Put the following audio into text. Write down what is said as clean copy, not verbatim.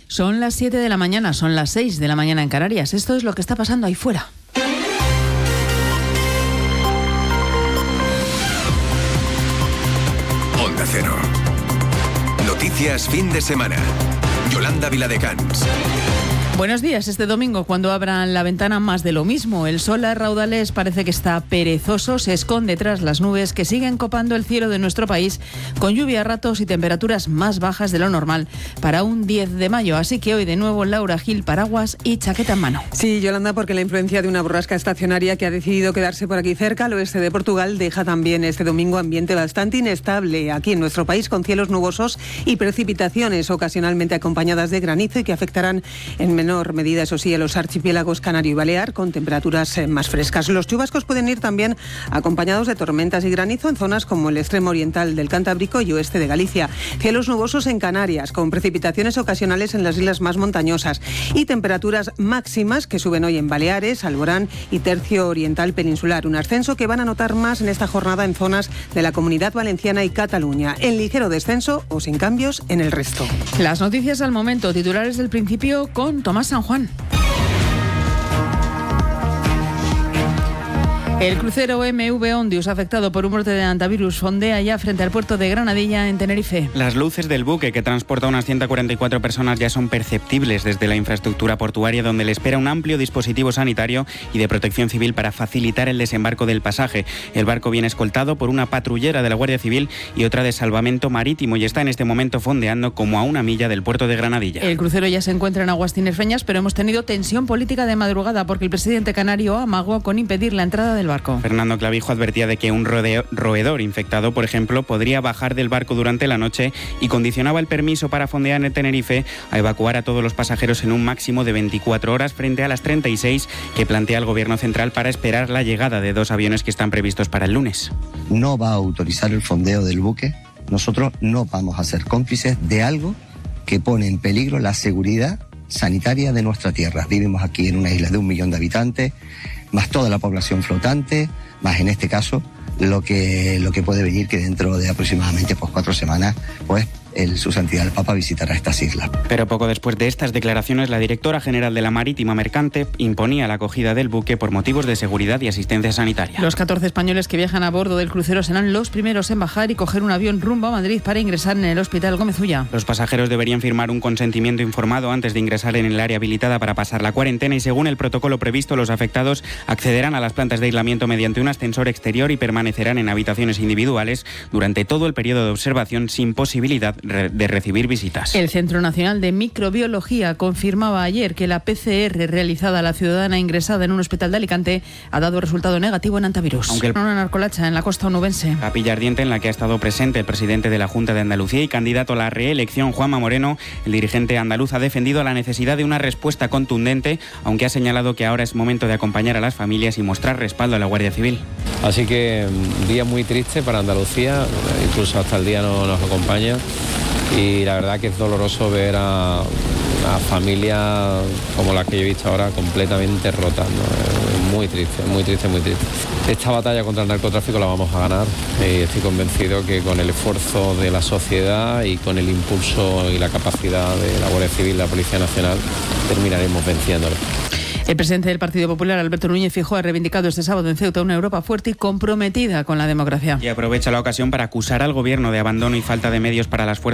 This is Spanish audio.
Son las 7 de la mañana, son las 6 de la mañana en Canarias. Esto es lo que está pasando ahí fuera. Onda Cero. Noticias fin de semana. Yolanda Viladecans. Buenos días. Este domingo, cuando abran la ventana, más de lo mismo. El sol a raudales parece que está perezoso, se esconde tras las nubes que siguen copando el cielo de nuestro país, con lluvia a ratos y temperaturas más bajas de lo normal para un 10 de mayo. Así que hoy de nuevo Laura Gil, paraguas y chaqueta en mano. Sí, Yolanda, porque la influencia de una borrasca estacionaria que ha decidido quedarse por aquí cerca, al oeste de Portugal, deja también este domingo ambiente bastante inestable aquí en nuestro país, con cielos nubosos y precipitaciones ocasionalmente acompañadas de granizo y que afectarán en menor medida, eso sí, a los archipiélagos Canario y Balear, con temperaturas más frescas. Los chubascos pueden ir también acompañados de tormentas y granizo en zonas como el extremo oriental del Cantábrico y oeste de Galicia. Cielos nubosos en Canarias, con precipitaciones ocasionales en las islas más montañosas y temperaturas máximas que suben hoy en Baleares, Alborán y tercio oriental peninsular. Un ascenso que van a notar más en esta jornada en zonas de la Comunidad Valenciana y Cataluña. En ligero descenso o sin cambios en el resto. Las noticias al momento, titulares del principio con Tomás San Juan. El crucero MV Ondius, afectado por un brote de hantavirus, fondea ya frente al puerto de Granadilla, en Tenerife. Las luces del buque, que transporta unas 144 personas, ya son perceptibles desde la infraestructura portuaria, donde le espera un amplio dispositivo sanitario y de protección civil para facilitar el desembarco del pasaje. El barco viene escoltado por una patrullera de la Guardia Civil y otra de salvamento marítimo y está en este momento fondeando como a una milla del puerto de Granadilla. El crucero ya se encuentra en aguas tinerfeñas, pero hemos tenido tensión política de madrugada porque el presidente canario amagó con impedir la entrada del barco. Fernando Clavijo advertía de que un roedor infectado, por ejemplo, podría bajar del barco durante la noche y condicionaba el permiso para fondear en Tenerife a evacuar a todos los pasajeros en un máximo de 24 horas frente a las 36 que plantea el Gobierno central para esperar la llegada de 2 aviones que están previstos para el lunes. No va a autorizar el fondeo del buque. Nosotros no vamos a ser cómplices de algo que pone en peligro la seguridad sanitaria de nuestra tierra. Vivimos aquí en una isla de 1 millón de habitantes, más toda la población flotante, más en este caso lo que puede venir, que dentro de aproximadamente 4 semanas, su santidad el Papa visitará estas islas. Pero poco después de estas declaraciones, la directora general de la Marítima Mercante imponía la acogida del buque por motivos de seguridad y asistencia sanitaria. Los 14 españoles que viajan a bordo del crucero serán los primeros en bajar y coger un avión rumbo a Madrid para ingresar en el Hospital Gómez Ulla. Los pasajeros deberían firmar un consentimiento informado antes de ingresar en el área habilitada para pasar la cuarentena y, según el protocolo previsto, los afectados accederán a las plantas de aislamiento mediante un ascensor exterior y permanecerán en habitaciones individuales durante todo el periodo de observación sin posibilidad de recibir visitas. El Centro Nacional de Microbiología confirmaba ayer que la PCR realizada a la ciudadana ingresada en un hospital de Alicante ha dado resultado negativo en hantavirus. Aunque una narcolacha en la costa onubense. Capilla ardiente en la que ha estado presente el presidente de la Junta de Andalucía y candidato a la reelección, Juanma Moreno. El dirigente andaluz ha defendido la necesidad de una respuesta contundente, aunque ha señalado que ahora es momento de acompañar a las familias y mostrar respaldo a la Guardia Civil. Así que día muy triste para Andalucía, incluso hasta el día no nos acompaña. Y la verdad que es doloroso ver a familias como las que yo he visto ahora completamente rotas, ¿no? Muy triste, muy triste, muy triste. Esta batalla contra el narcotráfico la vamos a ganar y estoy convencido que con el esfuerzo de la sociedad y con el impulso y la capacidad de la Guardia Civil y la Policía Nacional terminaremos venciéndolo. El presidente del Partido Popular, Alberto Núñez Feijóo, ha reivindicado este sábado en Ceuta una Europa fuerte y comprometida con la democracia. Y aprovecha la ocasión para acusar al Gobierno de abandono y falta de medios para las fuerzas